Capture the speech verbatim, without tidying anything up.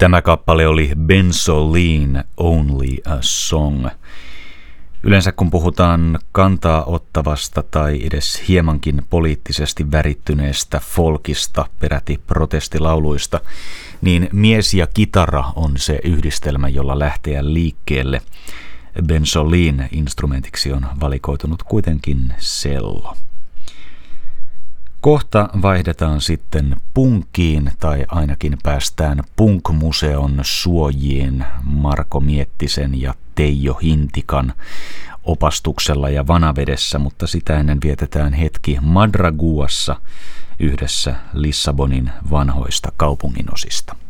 Tämä kappale oli Bensoline, Only a Song. Yleensä kun puhutaan kantaa ottavasta tai edes hiemankin poliittisesti värittyneestä folkista, peräti protestilauluista, niin mies ja kitara on se yhdistelmä, jolla lähteä liikkeelle. Bensoline-instrumentiksi on valikoitunut kuitenkin cello. Kohta vaihdetaan sitten punkkiin, tai ainakin päästään Punk-museon suojiin Marko Miettisen ja Teijo Hintikan opastuksella ja vanavedessä, mutta sitä ennen vietetään hetki Madraguassa, yhdessä Lissabonin vanhoista kaupunginosista.